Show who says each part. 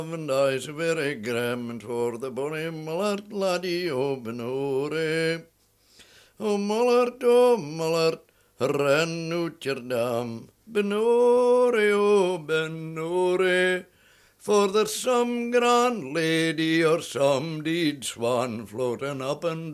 Speaker 1: And I's very grand for the bonny mullert laddie o Benore. O mullert, ren out your dam, Benore, o Benore. For there's some grand lady or some deed swan floating up and